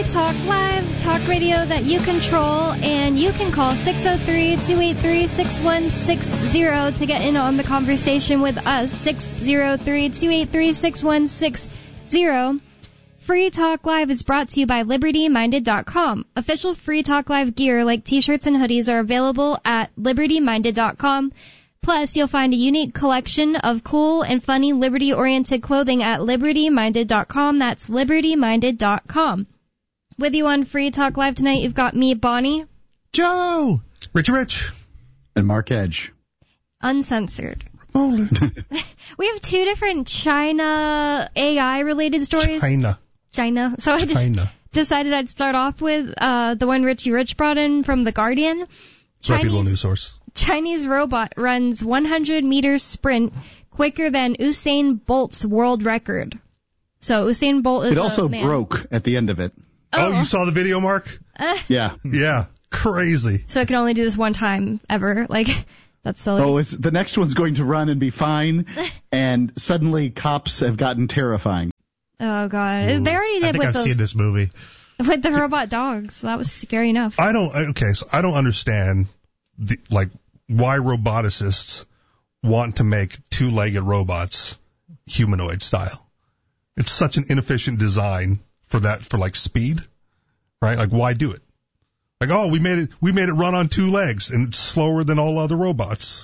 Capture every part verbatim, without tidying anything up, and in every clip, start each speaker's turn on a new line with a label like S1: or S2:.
S1: Talk Live, talk radio that you control, and you can call six oh three, two eight three, six one six zero to get in on the conversation with us, six oh three, two eight three, six one six zero. Free Talk Live is brought to you by Liberty Minded dot com. Official Free Talk Live gear like t-shirts and hoodies are available at Liberty Minded dot com. Plus, you'll find a unique collection of cool and funny Liberty-oriented clothing at Liberty Minded dot com. That's Liberty Minded dot com. With you on Free Talk Live tonight, you've got me, Bonnie.
S2: Joe.
S3: Rich Rich.
S4: And Mark Edge.
S1: Uncensored.
S3: Oh.
S1: We have two different China A I-related stories.
S3: China.
S1: China. So I just
S3: China.
S1: decided I'd start off with uh, the one Richie Rich brought in from The Guardian.
S3: Reputable news source.
S1: Chinese robot runs one hundred meter sprint quicker than Usain Bolt's world record. So Usain Bolt is
S4: It also
S1: a man.
S4: broke at the end of it.
S3: Oh, oh you saw the video, Mark?
S1: Uh,
S4: yeah.
S3: Yeah. Crazy.
S1: So it can only do this one time ever. Like, that's silly.
S4: Oh, it's, the next one's going to run and be fine, and suddenly cops have gotten terrifying.
S1: Oh, God.
S2: Ooh,
S1: they already did
S2: I think
S1: with
S2: I've
S1: those,
S2: seen this movie.
S1: with the robot dogs. That was scary enough.
S3: I don't, okay, so I don't understand, the, like, why roboticists want to make two-legged robots humanoid style. It's such an inefficient design for that, for like speed, right? Like, why do it? Like, oh, we made it, we made it run on two legs and it's slower than all other robots.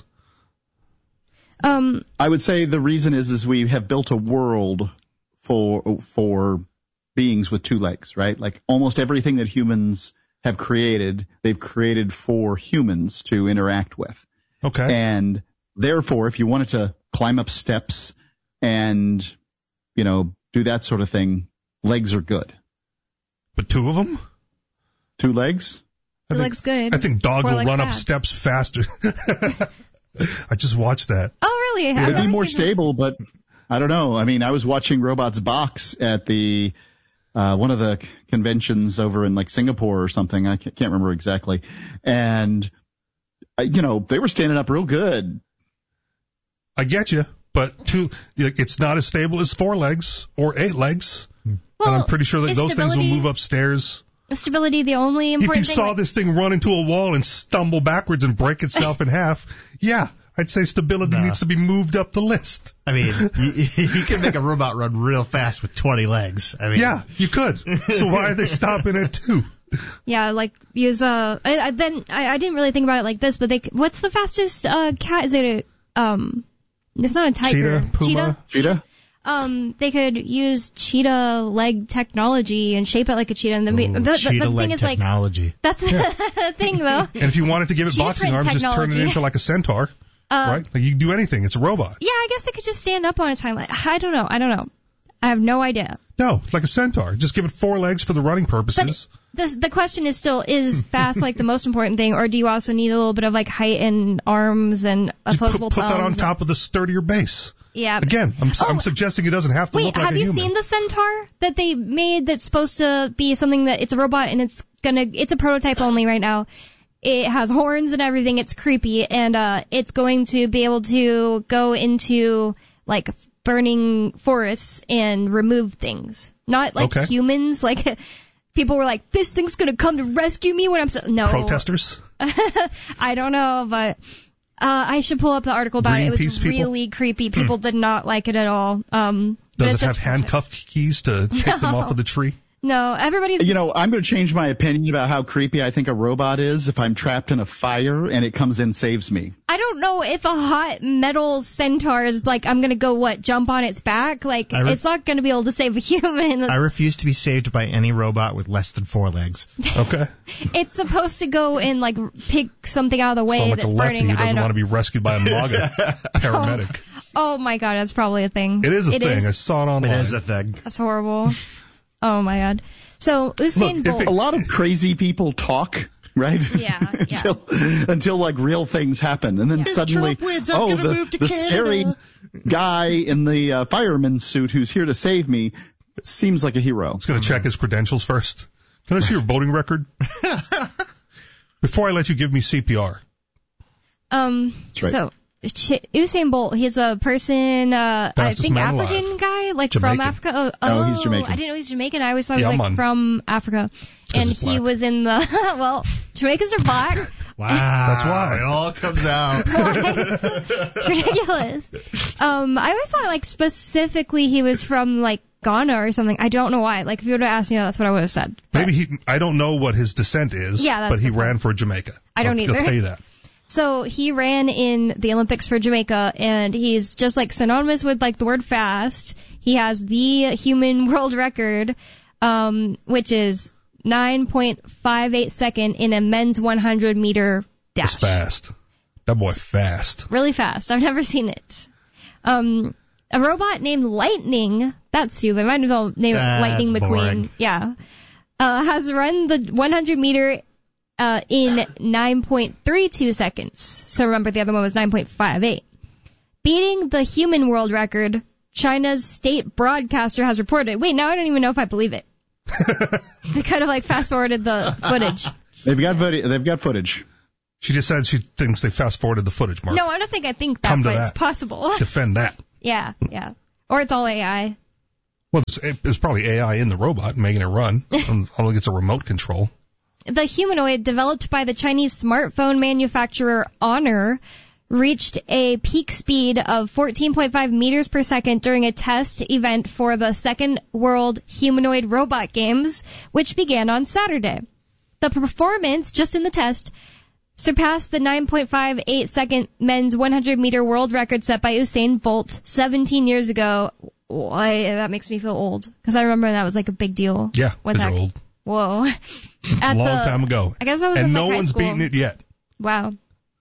S1: Um,
S4: I would say the reason is, is we have built a world for, for beings with two legs, right? Like almost everything that humans have created, they've created for humans to interact with.
S3: Okay.
S4: And therefore, if you wanted to climb up steps and, you know, do that sort of thing, legs are good.
S3: But two of them?
S4: Two legs?
S1: It
S3: think,
S1: looks good.
S3: I think dogs
S1: Four
S3: will
S1: legs
S3: run
S1: bad.
S3: up steps faster. I just watched that.
S1: Oh, really? I've
S4: It'd be
S1: never
S4: more
S1: seen that.
S4: stable, but I don't know. I mean, I was watching Robots Box at the uh one of the conventions over in like Singapore or something. I can't, can't remember exactly. And, uh, you know, they were standing up real good.
S3: I get you, but two, it's not as stable as four legs or eight legs.
S1: Well,
S3: and I'm pretty sure that
S1: is
S3: those things will
S1: stability-
S3: move upstairs.
S1: Is stability the only important
S3: If you
S1: thing?
S3: saw this thing run into a wall and stumble backwards and break itself in half, yeah, I'd say stability
S2: No.
S3: needs to be moved up the list.
S2: I mean, you, you can make a robot run real fast with twenty legs. I mean,
S3: Yeah, you could. So why are they stopping at two?
S1: Yeah, like use uh. I, I, then I, I didn't really think about it like this, but they. What's the fastest uh cat? Is it a um? It's not a tiger.
S3: Cheetah, puma?
S1: Cheetah.
S4: Cheetah?
S1: Um, they could use cheetah leg technology and shape it like a cheetah. And the,
S2: Ooh,
S1: the, the,
S2: cheetah
S1: the
S2: leg
S1: thing is, like,
S2: technology.
S1: that's the thing, though.
S3: And if you wanted to give it
S1: Cheetah
S3: boxing
S1: print
S3: arms, just turn it
S1: technology.
S3: into like a centaur,
S1: Uh,
S3: right? Like you can do anything. It's a robot.
S1: Yeah, I guess they could just stand up on its hind leg. I don't know. I don't know. I have no idea.
S3: No, it's like a centaur. Just give it four legs for the running purposes.
S1: This, the question is still, is fast like the most important thing, or do you also need a little bit of like height and arms and
S3: Just put,
S1: opposable
S3: put that on
S1: thumbs?
S3: top of the sturdier base.
S1: Yeah.
S3: Again, I'm,
S1: Oh,
S3: I'm suggesting it doesn't have to
S1: Wait,
S3: look like
S1: have
S3: a
S1: you
S3: human.
S1: seen the centaur that they made that's supposed to be something that it's a robot and it's gonna, it's a prototype only right now. It has horns and everything. It's creepy, and uh, it's going to be able to go into like burning forests and remove things. Not like
S3: Okay.
S1: humans. Like people were like, "This thing's gonna come to rescue me when I'm so." No,
S3: Protesters?
S1: I don't know, but uh, I should pull up the article about it. It was
S3: Greenpeace people?
S1: really creepy. People did not like it at all. Um, but
S3: Does
S1: it's
S3: it have
S1: just-
S3: handcuff keys to take them off of the tree?
S1: No, everybody's.
S4: You know, I'm going to change my opinion about how creepy I think a robot is if I'm trapped in a fire and it comes in and saves me.
S1: I don't know if a hot metal centaur is like, I'm gonna go, what, jump on its back? Like,
S2: I re-
S1: it's not gonna be able to save a human.
S2: I refuse to be saved by any robot with less than four legs.
S3: Okay.
S1: It's supposed to go and, like, pick something out of the way
S3: Sound like
S1: that's
S3: a lefty
S1: burning.
S3: who
S1: I
S3: doesn't
S1: don't.
S3: want to be rescued by a MAGA paramedic.
S1: Oh my god, that's probably a thing.
S3: It is a
S1: It
S3: thing.
S1: is.
S3: I saw it online.
S2: It is a thing.
S1: That's horrible. Oh my god. So, Usain
S3: Look, if
S1: Bolt.
S3: it-
S4: A lot of crazy people talk, right?
S1: Yeah, yeah.
S4: until until like real things happen, and then
S1: Yeah. If
S4: suddenly,
S2: Trump wins, I'm
S4: oh,
S2: gonna
S4: the,
S2: move to
S4: the
S2: Canada.
S4: scary guy in the uh, fireman suit who's here to save me seems like a hero.
S3: It's going to check his credentials first. Can I see your voting record? Before I let you give me C P R.
S1: Um,
S4: right.
S1: so, Ch- Usain Bolt, he's a person, uh, I
S3: Fastest
S1: think
S3: man
S1: African
S3: alive.
S1: guy, like
S3: Jamaican.
S1: from Africa. Oh,
S4: Oh,
S1: oh,
S4: he's Jamaican.
S1: I didn't know he's Jamaican. I always thought he
S3: Yeah,
S1: was like
S3: man.
S1: from Africa. And
S3: he's
S1: he
S3: black.
S1: was in the, well, Jamaicans are black.
S2: Wow.
S3: That's why.
S2: It all comes out.
S1: It's ridiculous. Um, I always thought like specifically he was from like Ghana or something. I don't know why. Like if you would have asked me that, that's what I would have said. But-
S3: Maybe he, I don't know what his descent is,
S1: Yeah, that's
S3: but he
S1: the point.
S3: ran for Jamaica.
S1: I don't
S3: I'll,
S1: either.
S3: I'll tell you that.
S1: So he ran in the Olympics for Jamaica, and he's just like synonymous with like the word fast. He has the human world record, um, which is nine point five eight second in a men's one hundred meter dash.
S3: It's fast. That boy fast.
S1: Really fast. I've never seen it. Um, a robot named Lightning, that's you, but I might as well name it
S2: That's
S1: Lightning McQueen.
S2: boring.
S1: Yeah. Uh, has run the one hundred meter uh, in nine point three two seconds. So remember the other one was nine point five eight. Beating the human world record, China's state broadcaster has reported. Wait, now I don't even know if I believe it. I kind of like fast forwarded the footage.
S4: They've got vid- they've got footage.
S3: She just said she thinks they fast forwarded the footage, Mark.
S1: No, I don't think I think that,
S3: Come to
S1: but it's
S3: that.
S1: possible.
S3: Defend that.
S1: Yeah, yeah. Or it's all A I.
S3: Well, there's, there's probably A I in the robot making it run. I don't think it's a remote control.
S1: The humanoid developed by the Chinese smartphone manufacturer Honor reached a peak speed of fourteen point five meters per second during a test event for the Second World Humanoid Robot Games, which began on Saturday. The performance, just in the test, surpassed the nine point five eight second men's one hundred meter world record set by Usain Bolt seventeen years ago. Why, that makes me feel old, because I remember that was like a big deal.
S3: Yeah,
S1: when
S3: because
S1: that,
S3: you're old.
S1: Whoa.
S3: A
S1: At
S3: long
S1: the-
S3: time ago.
S1: I guess I was
S3: and
S1: in
S3: no
S1: like high
S3: one's
S1: school.
S3: beaten it yet.
S1: Wow.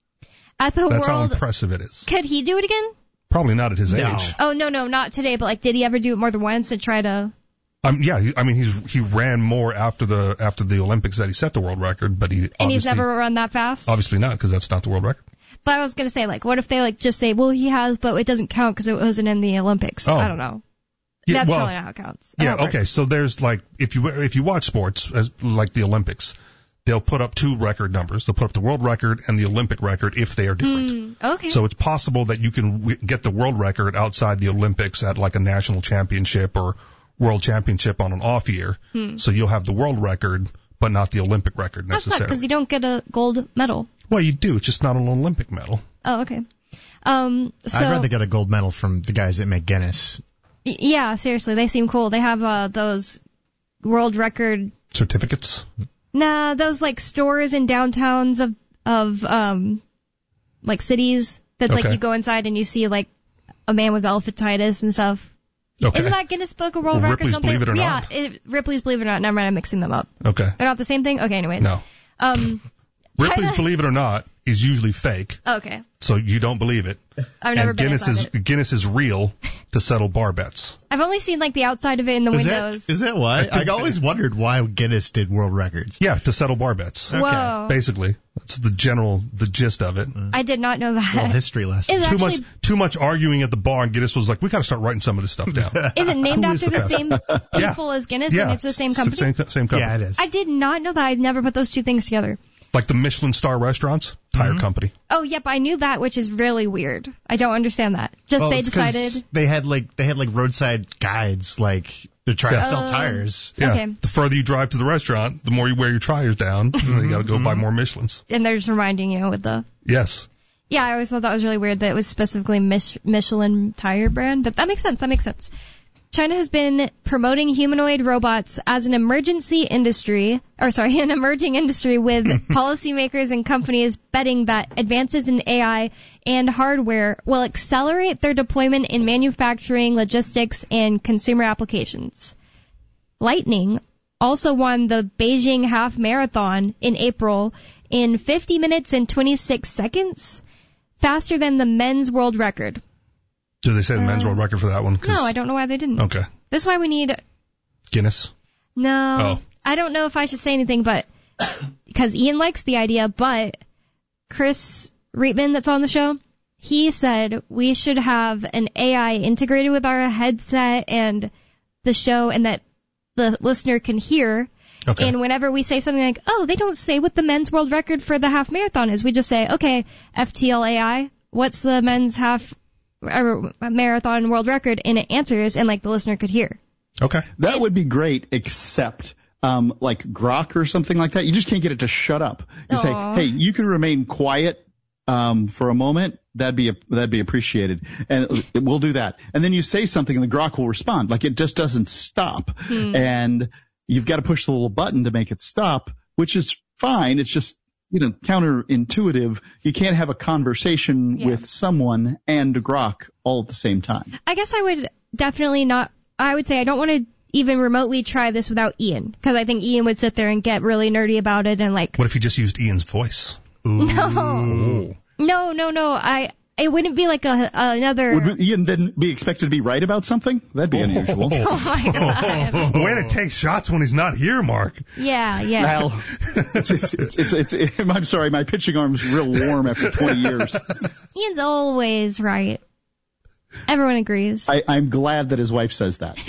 S1: At the
S3: That's how
S1: world,
S3: impressive it is.
S1: could he do it again?
S3: Probably not at his
S2: No.
S3: age.
S1: Oh, no, no, not today, but like, did he ever do it more than once and try to...
S3: Um, yeah, he, I mean, he's he ran more after the after the Olympics that he set the world record, but he
S1: And he's
S3: obviously,
S1: never run that fast?
S3: obviously not, because that's not the world record.
S1: But I was going to say, like, what if they like just say, well, he has, but it doesn't count because it wasn't in the Olympics?
S3: Oh.
S1: I don't know.
S3: Yeah,
S1: That's
S3: well,
S1: probably not how it counts.
S3: Yeah,
S1: How it
S3: okay.
S1: works.
S3: So there's like, if you if you watch sports as like the Olympics, they'll put up two record numbers. They'll put up the world record and the Olympic record if they are different.
S1: Mm, okay.
S3: So it's possible that you can w- get the world record outside the Olympics at like a national championship or world championship on an off year.
S1: Hmm.
S3: So you'll have the world record, but not the Olympic record
S1: That's not
S3: necessarily.
S1: because you don't get a gold medal.
S3: Well, you do. It's just not an Olympic medal.
S1: Oh, okay. Um, so,
S2: I'd rather get a gold medal from the guys that make Guinness.
S1: y- yeah, seriously, they seem cool. They have uh, those world record
S3: Certificates.
S1: Nah, those like stores in downtowns of of um like cities that's like
S3: Okay.
S1: you go inside and you see like a man with elephantitis and stuff.
S3: Okay.
S1: Isn't that Guinness Book of World
S3: Well,
S1: Records or
S3: Ripley's
S1: something?
S3: Believe It or
S1: yeah,
S3: Not.
S1: it, Ripley's Believe It or Not. Never mind, I'm mixing them up.
S3: Okay.
S1: They're not the same thing? Okay, anyways.
S3: No.
S1: Um
S3: Ripley's
S1: China-
S3: Believe It or Not is usually fake,
S1: Okay.
S3: so you don't believe it.
S1: I've never
S3: and
S1: been
S3: Guinness
S1: inside
S3: is
S1: it.
S3: Guinness is real to settle bar bets.
S1: I've only seen like the outside of it in the
S2: Is
S1: windows.
S2: that, is that why? I,
S3: think-
S2: always wondered why Guinness did world records.
S3: Yeah, to settle bar bets.
S2: Okay.
S1: Whoa.
S3: Basically, that's the general, the gist of it.
S1: I did not know that.
S2: Little history lesson.
S1: Is it
S3: Too
S1: actually
S3: much, too much arguing at the bar, and Guinness was like, "We got to start writing some of this stuff down."
S1: is it named
S3: Who is
S1: after
S3: the
S1: the,
S3: best?
S1: same
S3: Yeah.
S1: people as Guinness
S3: yeah,
S1: and it's the same
S3: it's
S1: company?
S3: Same, same company.
S2: Yeah, it is.
S1: I did not know that. I'd never put those two things together.
S3: Like the Michelin star restaurants, tire
S2: Mm-hmm.
S3: company.
S1: Oh, yep, I knew that, which is really weird. I don't understand that. Just
S2: Well,
S1: they
S2: it's 'cause
S1: decided.
S2: they had like they had like roadside guides like to try
S3: Yeah.
S2: to sell
S1: Oh.
S2: tires.
S3: Yeah.
S1: Okay.
S3: The further you drive to the restaurant, the more you wear your tires down. And then you got to go buy more Michelins.
S1: And they're just reminding you with the.
S3: Yes.
S1: Yeah, I always thought that was really weird that it was specifically Mich- Michelin tire brand, but that makes sense. That makes sense. China has been promoting humanoid robots as an emergency industry, or sorry, an emerging industry with policymakers and companies betting that advances in A I and hardware will accelerate their deployment in manufacturing, logistics, and consumer applications. Lightning also won the Beijing Half Marathon in April in fifty minutes and twenty-six seconds, faster than the men's world record.
S3: Do they say the men's world record for that one? 'Cause-
S1: No, I don't know why they didn't.
S3: Okay.
S1: That's why we need.
S3: Guinness.
S1: No,
S3: Oh.
S1: I don't know if I should say anything, but because Ian likes the idea, but Chris Reitman, that's on the show, he said we should have an A I integrated with our headset and the show, and that the listener can hear.
S3: Okay.
S1: And whenever we say something like, "Oh, they don't say what the men's world record for the half marathon is," we just say, "Okay, F T L A I," what's the men's half or marathon world record? And it answers, and like the listener could hear.
S3: Okay.
S4: That would be great, except um, like Grok or something like that. You just can't get it to shut up. You
S1: Aww.
S4: say, hey, you can remain quiet um, for a moment. That'd be a, that'd be appreciated, and it, it, we'll do that. And then you say something, and the Grok will respond. Like it just doesn't stop,
S1: Hmm.
S4: and you've got to push the little button to make it stop, which is fine. It's just you know counterintuitive. You can't have a conversation
S1: Yeah.
S4: with someone and Grok all at the same time.
S1: I guess I would definitely not. I would say I don't want to even remotely try this without Ian, because I think Ian would sit there and get really nerdy about it and like.
S3: What if you just used Ian's voice?
S1: No. No, no, no. I. It wouldn't be like a another.
S4: Would Ian then be expected to be right about something? That'd be unusual.
S1: Oh my god.
S3: Way to take shots when he's not here, Mark.
S1: Yeah, yeah.
S4: Well, it's, it's, it's, it's, it's, I'm sorry, my pitching arm's real warm after twenty years.
S1: Ian's always right. Everyone agrees.
S4: I, I'm glad that his wife says that.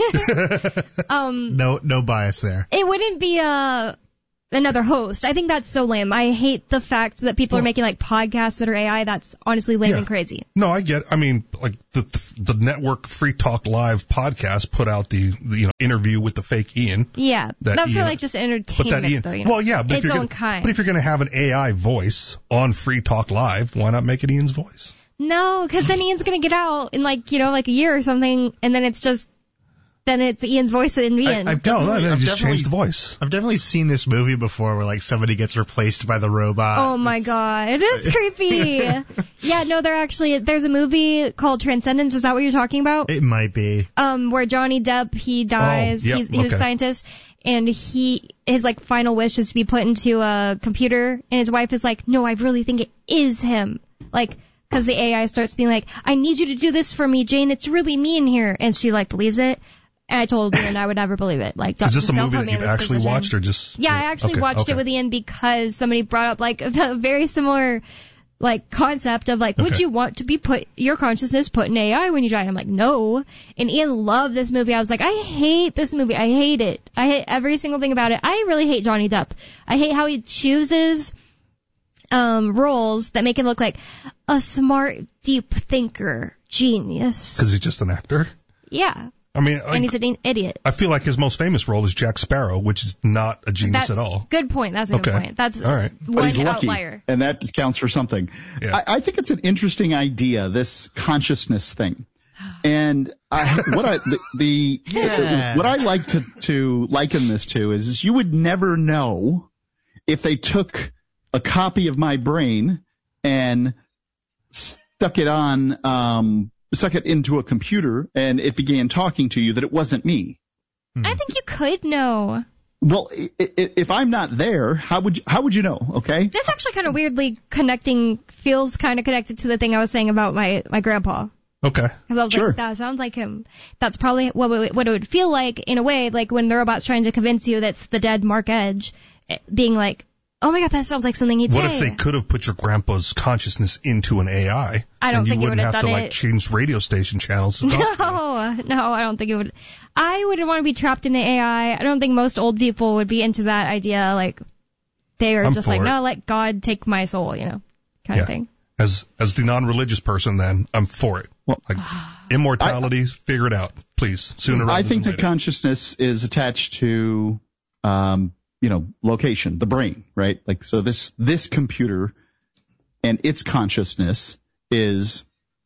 S1: Um,
S2: No, no bias there.
S1: it wouldn't be a another host. I think that's so lame. I hate the fact that people are making like podcasts that are A I. That's honestly lame
S3: Yeah.
S1: and crazy.
S3: No, I get. I mean, like the the network Free Talk Live podcast put out the, the you know interview with the fake Ian.
S1: Yeah,
S3: That
S1: that's
S3: Ian-
S1: not like just
S3: But
S1: entertainment
S3: that Ian.
S1: though. You know?
S3: Well, yeah, but if
S1: its
S3: you're
S1: own
S3: gonna,
S1: kind.
S3: But if you're going to have an A I voice on Free Talk Live, why not make it Ian's voice?
S1: No, because then Ian's gonna get out in like you know like a year or something, and then it's just then it's Ian's voice in the end.
S2: I've
S3: No, no,
S2: definitely-
S3: no
S2: I've
S3: just change
S2: definitely-
S3: the voice.
S2: I've definitely seen this movie before where like somebody gets replaced by the robot.
S1: Oh my god, it is creepy. Yeah, no, there actually there's a movie called Transcendence. Is that what you're talking about?
S2: It might be.
S1: Um, where Johnny Depp he dies.
S3: Oh, yep,
S1: he's, he's a
S3: okay.
S1: scientist, and he his like final wish is to be put into a computer. And his wife is like, no, I really think it is him. Like, because the A I starts being like, I need you to do this for me, Jane. It's really me in here, and she like believes it. And I told Ian I would never believe it. Like, don't,
S3: Is this
S1: just
S3: a
S1: don't
S3: movie
S1: put
S3: that
S1: me in
S3: you've
S1: this
S3: actually
S1: position.
S3: watched, or just?
S1: Yeah, I actually
S3: okay,
S1: watched
S3: okay.
S1: it with Ian because somebody brought up like a very similar like concept of like, would
S3: Okay.
S1: you want to be put your consciousness put in A I when you die? And I'm like, no. And Ian loved this movie. I was like, I hate this movie. I hate it. I hate every single thing about it. I really hate Johnny Depp. I hate how he chooses um roles that make him look like a smart, deep thinker, genius.
S3: Because he's just an actor.
S1: Yeah,
S3: I mean,
S1: and
S3: like,
S1: he's an idiot.
S3: I feel like his most famous role is Jack Sparrow, which is not a genius
S1: That's
S3: at all.
S1: good point. That's a
S3: Okay.
S1: good point. That's
S3: All right.
S4: But
S1: one
S4: he's lucky,
S1: outlier.
S4: and that counts for something.
S3: Yeah.
S4: I, I think it's an interesting idea, this consciousness thing. And I, what I the, the
S2: Yeah.
S4: what I like to to liken this to is, is you would never know if they took a copy of my brain and stuck it on um stuck it into a computer and it began talking to you, that it wasn't me.
S1: I think you could know.
S4: Well, i- i- if I'm not there, how would you, how would you know? Okay.
S1: That's actually kind of weirdly connecting, feels kind of connected to the thing I was saying about my, my grandpa.
S3: Okay.
S1: Because I was
S4: Sure.
S1: like, that sounds like him. That's probably what, it- what it would feel like in a way, like when the robot's trying to convince you that's the dead Mark Edge, eh, being like, oh my god, that sounds like something he'd
S3: What
S1: say.
S3: if they could have put your grandpa's consciousness into an A I?
S1: I don't
S3: and you
S1: think it
S3: wouldn't
S1: would have
S3: have to
S1: done
S3: like
S1: it.
S3: change radio station channels to talk to you.
S1: No, no, I don't think it would. I wouldn't want to be trapped in an A I. I don't think most old people would be into that idea. Like, they are
S3: I'm
S1: just
S3: for
S1: like,
S3: it.
S1: no, let God take my soul, you know, kind
S3: Yeah.
S1: of thing.
S3: As as the non-religious person, then I'm for it.
S4: Well,
S3: Like immortality, figure it out, please. Sooner rather
S4: I think
S3: than
S4: that
S3: later.
S4: consciousness is attached to, um, you know, location, the brain, right? Like, so this, this computer and its consciousness is,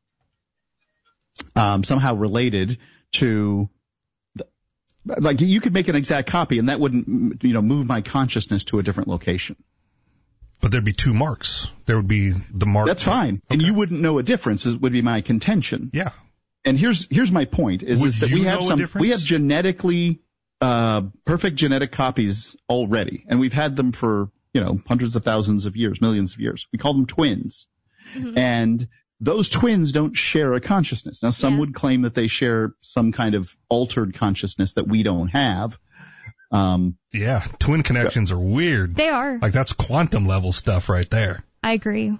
S4: um, somehow related to, the, like, you could make an exact copy and that wouldn't, you know, move my consciousness to a different location.
S3: But there'd be two marks. There would be the mark.
S4: That's fine. And you wouldn't know a difference, is, would be my contention.
S3: Yeah.
S4: And here's here's my point: is,
S3: Would
S4: is that
S3: you
S4: we have
S3: know a
S4: some
S3: difference?
S4: we have genetically uh, perfect genetic copies already, and we've had them for you know hundreds of thousands of years, millions of years. We call them twins,
S1: Mm-hmm.
S4: and those twins don't share a consciousness. Now, some
S1: Yeah.
S4: would claim that they share some kind of altered consciousness that we don't have. Um,
S3: Yeah. Twin connections are weird.
S1: They are.
S3: Like that's quantum level stuff right there.
S1: I agree.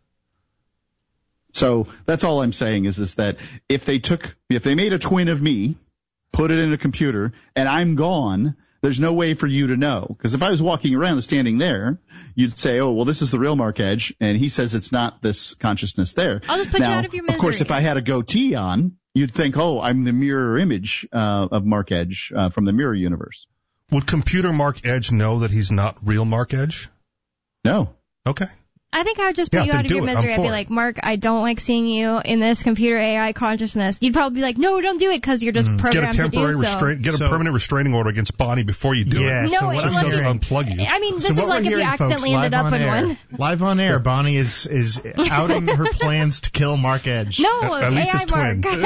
S4: So that's all I'm saying is, is that if they took, if they made a twin of me, put it in a computer, and I'm gone, There's no way for you to know. Because if I was walking around and standing there, you'd say, oh, well, this is the real Mark Edge, and he says it's not this consciousness there.
S1: I'll just put
S4: now,
S1: you out of your misery.
S4: Of course, if I had a goatee on, you'd think, oh, I'm the mirror image uh, of Mark Edge uh, from the mirror universe.
S3: Would computer Mark Edge know that he's not real Mark Edge?
S4: No.
S3: Okay.
S1: I think I would just put
S3: Yeah,
S1: you
S3: then
S1: out of
S3: do
S1: your
S3: it. I'm
S1: misery. I'd
S3: for
S1: be
S3: it.
S1: like, Mark, I don't like seeing you in this computer A I consciousness. You'd probably be like, no, don't do it because you're just
S3: Get a
S1: programmed to
S3: temporary
S1: do so.
S3: restraint. Get a
S2: So-
S3: permanent restraining order against Bonnie before you do
S2: Yeah,
S3: it.
S1: No,
S2: so what
S1: unless
S2: I'm
S3: Just
S1: you-
S2: hearing,
S3: unplug you.
S1: I mean, this
S2: so
S1: is
S2: what
S1: like
S2: we're
S1: if you
S2: hearing,
S1: accidentally
S2: folks,
S1: ended
S2: live
S1: up
S2: on
S1: in
S2: air,
S1: one.
S2: Live on air, Bonnie is is outing her plans to kill Mark Edge.
S1: No,
S3: At least
S1: A I
S3: his twin.
S1: Mark.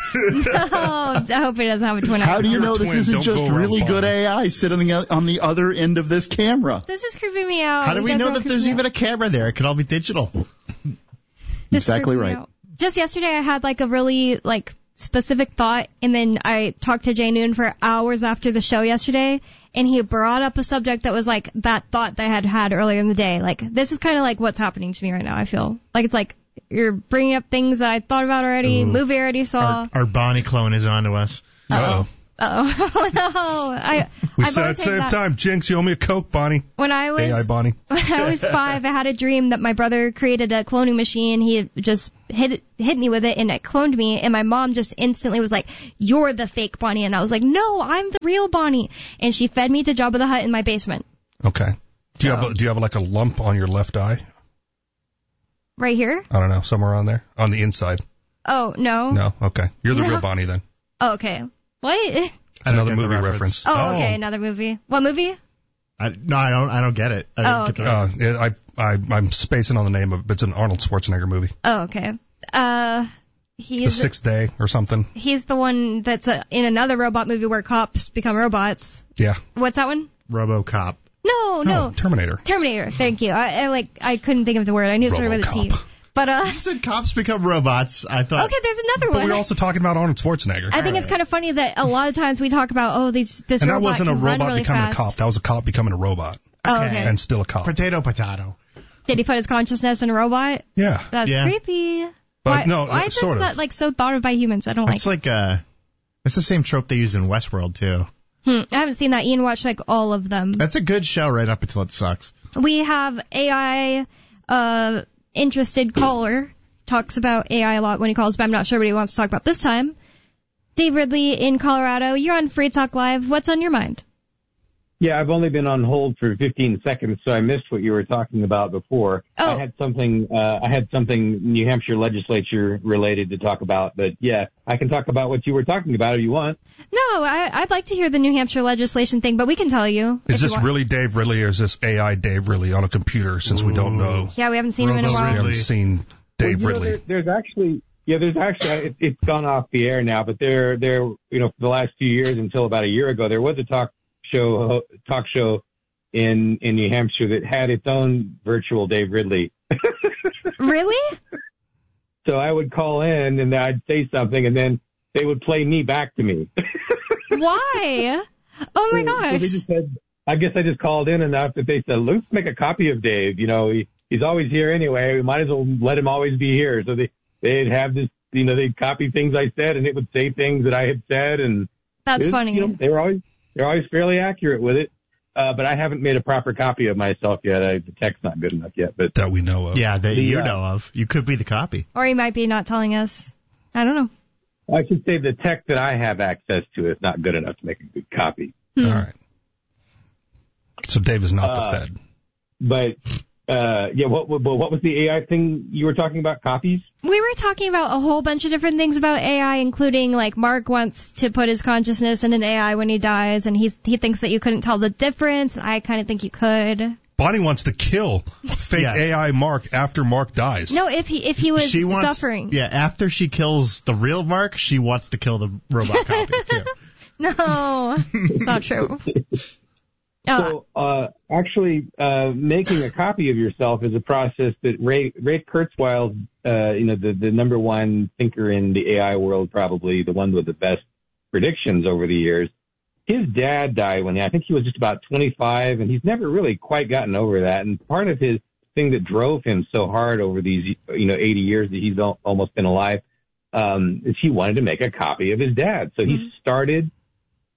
S1: No, I hope he doesn't have a twin.
S4: How do you
S3: You're a
S4: know this
S3: twin,
S4: isn't
S3: don't
S4: just
S3: go around
S4: really good
S3: Bonnie.
S4: A I sitting on the other end of this camera?
S1: This is creeping me out.
S2: How do
S1: You
S2: we
S1: guys
S2: know
S1: are
S2: that there's
S1: creeping me
S2: even a camera there? It could all be digital.
S1: This is
S4: Exactly
S1: creeping me
S4: right.
S1: out. Just yesterday, I had like a really like specific thought, and then I talked to Jay Noon for hours after the show yesterday, and he brought up a subject that was like that thought that I had had earlier in the day. Like this is kind of like what's happening to me right now. I feel like it's like you're bringing up things that I thought about already,
S2: Ooh.
S1: movie I already saw.
S2: Our, our Bonnie clone is on to us.
S3: Uh-oh.
S1: Oh no! I
S3: We
S1: I've
S3: said at
S1: always
S3: the
S1: said
S3: same
S1: that.
S3: time, Jinx, you owe me a Coke, Bonnie.
S1: When I was
S3: A I Bonnie.
S1: When I was five, I had a dream that my brother created a cloning machine. He had just hit hit me with it, and it cloned me. And my mom just instantly was like, "You're the fake Bonnie," and I was like, "No, I'm the real Bonnie." And she fed me to Jabba the Hutt in my basement,
S3: Okay. Do you
S1: So-
S3: have a, do you have like a lump on your left eye?
S1: right here.
S3: I don't know, somewhere on there, on the inside.
S1: Oh no.
S3: No. Okay. You're the
S1: No.
S3: real Bonnie then.
S1: Oh, okay. What?
S2: I don't
S3: Another
S2: get the
S3: movie
S2: reference.
S3: reference.
S1: Oh, okay, another movie. What movie?
S2: I, no, I don't. I don't get it. I don't
S1: Oh,
S2: get the
S1: okay.
S3: Uh,
S2: reference.
S3: I, I, I'm spacing on the name of it, but it's an Arnold Schwarzenegger movie.
S1: Oh, okay. Uh,
S3: The
S1: he's
S3: Sixth Day or something.
S1: he's the one that's uh in another robot movie where cops become robots.
S3: Yeah.
S1: What's that one?
S2: RoboCop.
S1: No, no.
S3: Oh, Terminator.
S1: Terminator. Thank you. I, I like I couldn't think of the word. I knew it started with a T.
S3: RoboCop.
S1: But uh,
S2: You said cops become robots. I thought.
S1: okay, there's another
S3: But
S1: one.
S3: we're also talking about Arnold Schwarzenegger.
S1: I think it's kind of funny that a lot of times we talk about oh these this
S3: and that
S1: robot
S3: wasn't a
S1: can run
S3: robot
S1: really
S3: becoming
S1: fast.
S3: a cop. That was a cop becoming a robot.
S1: Oh,
S2: Okay.
S1: okay.
S3: And still a cop.
S2: Potato, potato.
S1: Did he put his consciousness in a robot?
S3: Yeah.
S1: That's
S2: Yeah.
S1: creepy.
S3: But
S1: why,
S3: no,
S1: why
S3: uh,
S1: is
S3: sort
S1: this
S3: of.
S1: not, like so thought of by humans? I don't like.
S2: It's like uh, it's the same trope they use in Westworld too.
S1: Hmm, I haven't seen that. Ian watched like all of them.
S2: That's a good show right up until it sucks.
S1: We have A I uh interested caller talks about A I a lot when he calls, but I'm not sure what he wants to talk about this time. Dave Ridley in Colorado, you're on Free Talk Live. What's on your mind?
S5: Yeah, I've only been on hold for fifteen seconds, so I missed what you were talking about before.
S1: Oh.
S5: I had something, uh, I had something New Hampshire legislature related to talk about, but yeah, I can talk about what you were talking about if you want.
S1: No, I, I'd like to hear the New Hampshire legislation thing, but we can tell you. if
S3: Is
S1: you
S3: this
S1: want.
S3: really Dave Ridley or is this A I Dave Ridley on a computer since we don't know?
S1: Yeah, we haven't seen him in a
S2: Robo
S3: We
S1: while.
S2: Ridley.
S3: haven't seen Dave
S5: Well, you know,
S3: Ridley.
S5: there, there's actually, yeah, there's actually, it, it's gone off the air now, but there, there, you know, for the last few years until about a year ago, there was a talk show, talk show in, in New Hampshire that had its own virtual Dave Ridley.
S1: Really?
S5: So I would call in and I'd say something and then they would play me back to me.
S1: Why? Oh my
S5: So- so they
S1: gosh.
S5: just said, I guess I just called in enough that they said, let's make a copy of Dave. You know, he, he's always here anyway. We might as well let him always be here. So they, they'd have this, you know, they'd copy things I said and it would say things that I had said. And
S1: That's
S5: it was,
S1: funny.
S5: You know, they were always, they're always fairly accurate with it. Uh, but I haven't made a proper copy of myself yet. I, the tech's not good enough yet, but
S3: That we know of.
S2: Yeah, that
S5: The,
S2: you
S5: uh,
S2: know of. You could be the copy.
S1: Or he might be not telling us. I don't know.
S5: I should say the tech that I have access to is not good enough to make a good copy.
S1: Hmm.
S3: All right. So Dave is not
S5: Uh,
S3: the Fed.
S5: But, uh, yeah, what, what, what was the A I thing you were talking about? Copies?
S1: We were talking about a whole bunch of different things about A I, including like Mark wants to put his consciousness in an A I when he dies, and he's, he thinks that you couldn't tell the difference, and I kind of think you could.
S3: Bonnie wants to kill fake
S2: Yes.
S3: A I Mark after Mark dies.
S1: No, if he if he was
S2: she wants,
S1: suffering.
S2: Yeah, after she kills the real Mark, she wants to kill the robot copy too.
S1: No, it's not true. Uh,
S5: So, uh, actually, uh, making a copy of yourself is a process that Ray, Ray Kurzweil, uh, you know, the, the number one thinker in the A I world, probably the one with the best predictions over the years. His dad died when he, I think he was just about twenty-five, and he's never really quite gotten over that. And part of his thing that drove him so hard over these, you know, eighty years that he's al- almost been alive, um, is he wanted to make a copy of his dad. So he started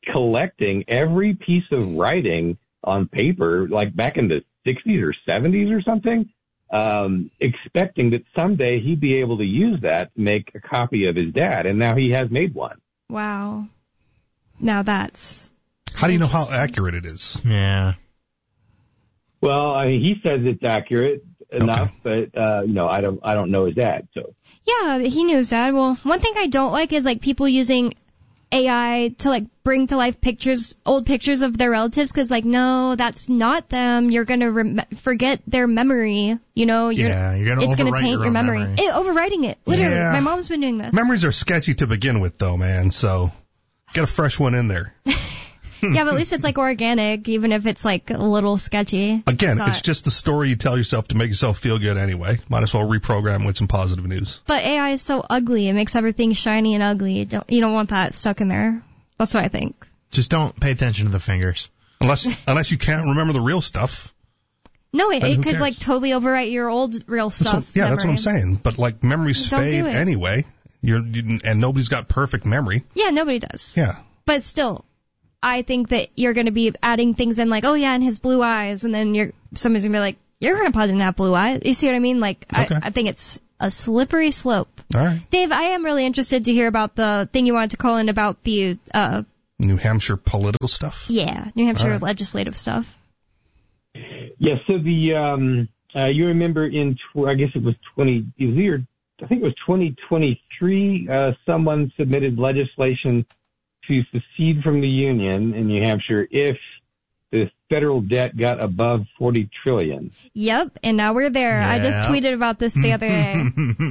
S5: collecting every piece of writing on paper, like back in the sixties or seventies or something, um, expecting that someday he'd be able to use that to make a copy of his dad. And now he has made one.
S1: Wow. Now that's...
S3: How do you know how accurate it is?
S2: Yeah.
S5: Well, I mean, he says it's accurate enough, okay. but, uh, you know, I don't, I don't know his dad, so.
S1: Yeah, he knew his dad. Well, one thing I don't like is, like, people using A I to, like, bring to life pictures, old pictures of their relatives, because, like, no, that's not them. You're going to rem- forget their memory, you know? You're,
S2: yeah, you're going to
S1: It's going to taint
S2: your,
S1: your memory.
S2: memory.
S1: It, overwriting it. Literally.
S3: Yeah.
S1: My mom's been doing this.
S3: Memories are sketchy to begin with, though, man, so get a fresh one in there.
S1: Yeah, but at least it's, like, organic, even if it's, like, a little sketchy.
S3: Again,
S1: it's,
S3: it's just the story you tell yourself to make yourself feel good anyway. Might as well reprogram with some positive news.
S1: But A I is so ugly. It makes everything shiny and ugly. You don't, you don't want that stuck in there. That's what I think.
S2: Just don't pay attention to the fingers.
S3: Unless unless you can't remember the real stuff.
S1: No, it, it could,
S3: cares?
S1: like, totally overwrite your old real
S3: That's
S1: stuff.
S3: what, yeah,
S1: memory.
S3: that's what I'm saying. But, like, memories
S1: Don't
S3: fade
S1: do it.
S3: anyway. You're, you, and nobody's got perfect memory.
S1: Yeah, nobody does.
S3: Yeah.
S1: But still, I think that you're going to be adding things in, like, oh, yeah, and his blue eyes, and then you're somebody's going to be like, your grandpa didn't have blue eyes. You see what I mean? Like,
S3: Okay.
S1: I, I think it's a slippery slope.
S3: All right.
S1: Dave, I am really interested to hear about the thing you wanted to call in about the, uh,
S3: New Hampshire political stuff?
S1: yeah, New Hampshire
S3: right.
S1: legislative stuff.
S5: Yeah, so the, um, uh, you remember in, tw- I guess it was twenty, it was either, I think it was twenty twenty-three, uh, someone submitted legislation to secede from the Union in New Hampshire if the federal debt got above forty trillion.
S1: Yep, and now we're there. I just
S2: Yeah.
S1: tweeted about this the other day.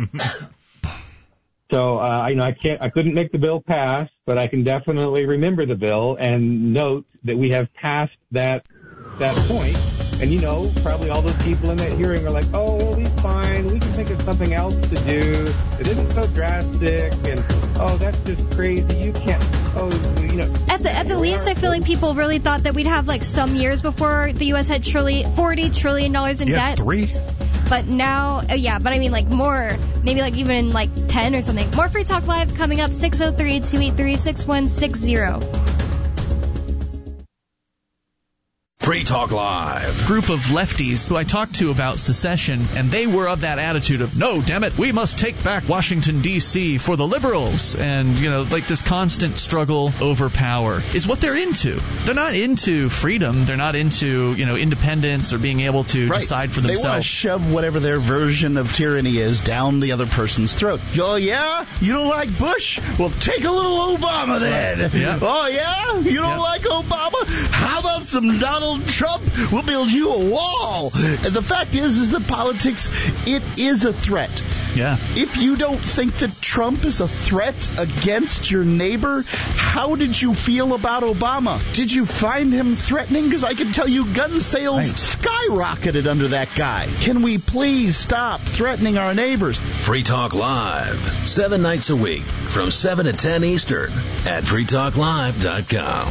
S5: So, uh, you know, I can't, I couldn't make the bill pass, but I can definitely remember the bill and note that we have passed that, that point. And, you know, probably all those people in that hearing are like, oh, we'll be fine. We can think of something else to do that isn't so drastic. And, oh, that's just crazy. You can't, oh, you know.
S1: At the at the least, I feel like people really thought that we'd have, like, some years before the U S had trillion, forty trillion dollars in
S3: Yeah,
S1: debt.
S3: three?
S1: But now, uh, yeah, but I mean, like, more, maybe, like, even, like, ten or something. More Free Talk Live coming up, six oh three, two eight three, six one six zero.
S6: Free Talk Live.
S7: Group of lefties who I talked to about secession, and they were of that attitude of, no, damn it, we must take back Washington, D C for the liberals. And, you know, like this constant struggle over power is what they're into. They're not into freedom. They're not into, you know, independence or being able to
S8: right.
S7: decide for
S8: They want to
S7: themselves.
S8: shove whatever their version of tyranny is down the other person's throat. Oh, yeah? You don't like Bush? Well, take a little Obama then.
S7: Right. Yeah.
S8: Oh, yeah? You don't
S7: Yeah.
S8: like Obama? How about some Donald Trump? We'll build you a wall. And the fact is, is that politics, it is a threat.
S7: Yeah.
S8: If you don't think that Trump is a threat against your neighbor, how did you feel about Obama? Did you find him threatening? Because I can tell you gun sales
S3: Right.
S8: skyrocketed under that guy. Can we please stop threatening our neighbors?
S6: Free Talk Live. Seven nights a week from seven to ten Eastern at free talk live dot com.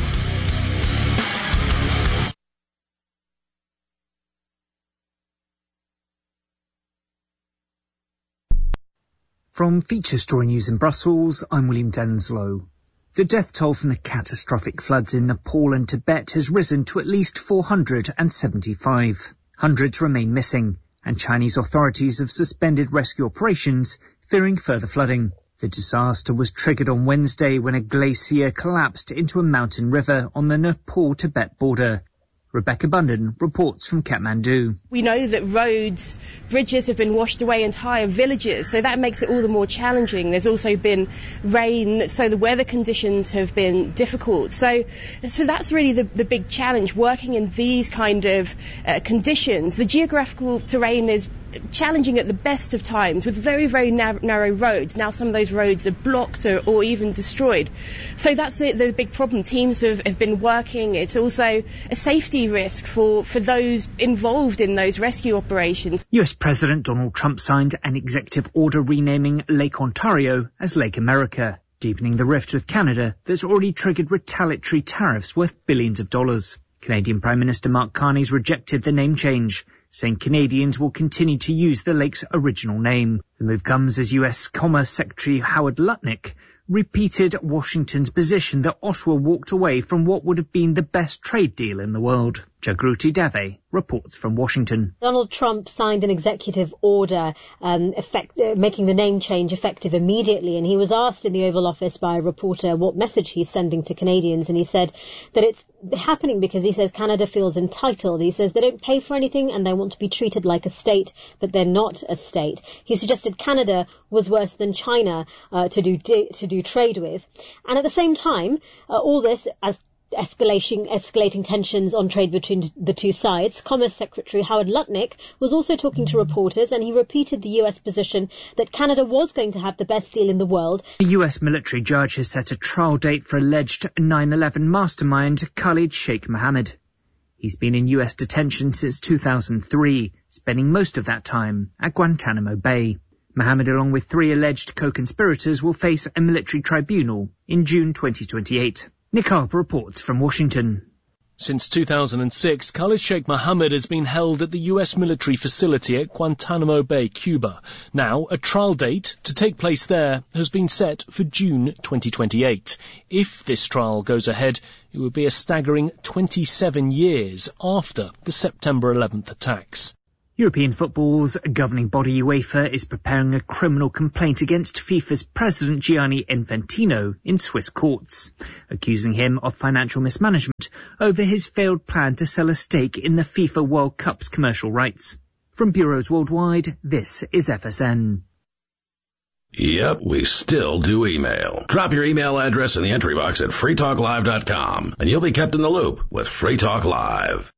S9: From Feature Story News in Brussels, I'm William Denslow. The death toll from the catastrophic floods in Nepal and Tibet has risen to at least four hundred seventy-five. Hundreds remain missing, and Chinese authorities have suspended rescue operations, fearing further flooding. The disaster was triggered on Wednesday when a glacier collapsed into a mountain river on the Nepal-Tibet border. Rebecca Bunden reports from Kathmandu.
S10: We know that roads, bridges have been washed away, entire villages, so that makes it all the more challenging. There's also been rain, so the weather conditions have been difficult. So so that's really the, the big challenge, working in these kind of uh, conditions. The geographical terrain is challenging at the best of times with very, very narrow, narrow roads. Now some of those roads are blocked or, or even destroyed. So that's the, the big problem. Teams have, have been working. It's also a safety risk for, for those involved in those rescue operations.
S9: U S President Donald Trump signed an executive order renaming Lake Ontario as Lake America, deepening the rift with Canada that's already triggered retaliatory tariffs worth billions of dollars. Canadian Prime Minister Mark Carney's rejected the name change, saying Canadians will continue to use the lake's original name. The move comes as U S Commerce Secretary Howard Lutnick repeated Washington's position that Ottawa walked away from what would have been the best trade deal in the world. Jagruti Dave reports from Washington.
S11: Donald Trump signed an executive order um, effect, uh, making the name change effective immediately, and he was asked in the Oval Office by a reporter what message he's sending to Canadians, and he said that it's happening because he says Canada feels entitled. He says they don't pay for anything and they want to be treated like a state, but they're not a state. He suggested Canada was worse than China uh, to do to do trade with, and at the same time, uh, all this as escalating escalating tensions on trade between the two sides. Commerce Secretary Howard Lutnick was also talking to reporters, and he repeated the U S position that Canada was going to have the best deal in the world.
S9: A U S military judge has set a trial date for alleged nine eleven mastermind Khalid Sheikh Mohammed. He's been in U S detention since two thousand three, spending most of that time at Guantanamo Bay. Mohammed, along with three alleged co-conspirators, will face a military tribunal in June twenty twenty-eight. Nick Harper reports from Washington.
S12: Since two thousand six, Khalid Sheikh Mohammed has been held at the U S military facility at Guantanamo Bay, Cuba. Now, a trial date to take place there has been set for June twenty twenty-eight. If this trial goes ahead, it would be a staggering twenty-seven years after the September eleventh attacks.
S9: European football's governing body UEFA is preparing a criminal complaint against FIFA's president Gianni Infantino in Swiss courts, accusing him of financial mismanagement over his failed plan to sell a stake in the FIFA World Cup's commercial rights. From bureaus worldwide, this is F S N.
S6: Yep, we still do email. Drop your email address in the entry box at free talk live dot com, and you'll be kept in the loop with Free Talk Live.